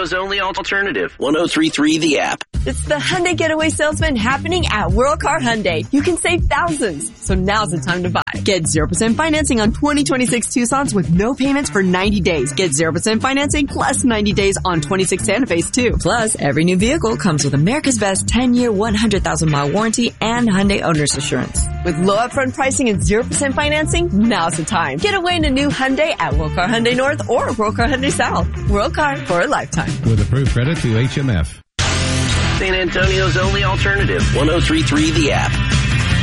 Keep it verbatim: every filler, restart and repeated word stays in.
Antonio's only alternative. one oh three point three The App. It's the Hyundai Getaway Salesman happening at World Car Hyundai. You can save thousands, so now's the time to buy. Get zero percent financing on twenty twenty-six Tucson's with no payments for ninety days. Get zero percent financing plus ninety days on twenty-six Santa Fe's too. Plus, every new vehicle comes with America's Best ten-year, one hundred thousand mile warranty and Hyundai Owner's Assurance. With low upfront pricing and zero percent financing, now's the time. Get away in a new Hyundai at World Car Hyundai North or World Car Hyundai South. World Car for a lifetime. With approved credit to H M F. San Antonio's only alternative. one oh three point three The App.